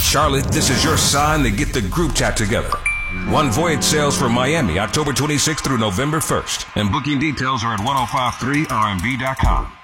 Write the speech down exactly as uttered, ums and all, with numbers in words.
Charlotte, this is your sign to get the group chat together. One Voyage sails for Miami October twenty-sixth through November first. And booking details are at ten fifty-three R M B dot com.